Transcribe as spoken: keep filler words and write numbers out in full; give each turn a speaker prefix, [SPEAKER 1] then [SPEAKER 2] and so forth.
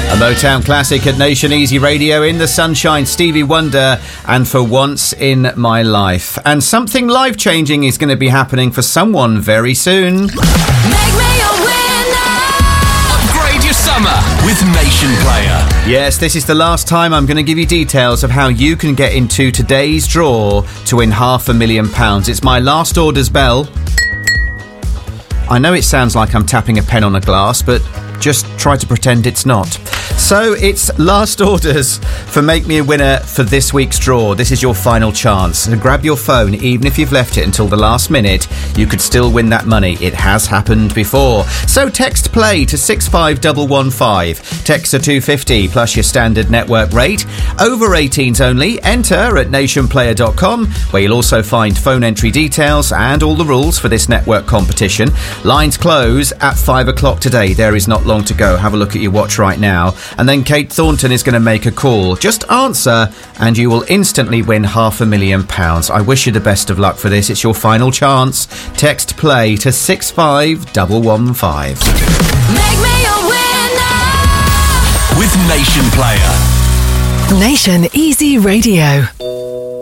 [SPEAKER 1] A Motown classic at Nation Easy Radio. In the Sunshine, Stevie Wonder, and For Once in My Life. And something life-changing is going to be happening for someone very soon.
[SPEAKER 2] Make me a winner.
[SPEAKER 3] Upgrade your summer with Nation Player.
[SPEAKER 1] Yes, this is the last time I'm going to give you details of how you can get into today's draw to win half a million pounds. It's my last orders bell. I know it sounds like I'm tapping a pen on a glass, but just try to pretend it's not. So it's last orders for Make Me a Winner for this week's draw. This is your final chance. So grab your phone, even if you've left it until the last minute, you could still win that money. It has happened before. So text play to six five one one five. Text to two fifty plus your standard network rate. Over eighteens only. Enter at nation player dot com, where you'll also find phone entry details and all the rules for this network competition. Lines close at five o'clock today. There is not long to go. Have a look at your watch right now. And then Kate Thornton is going to make a call. Just answer and you will instantly win half a million pounds. I wish you the best of luck for this. It's your final chance. Text play to six five one one five.
[SPEAKER 2] Make me a winner.
[SPEAKER 3] With Nation Player.
[SPEAKER 4] Nation Easy Radio.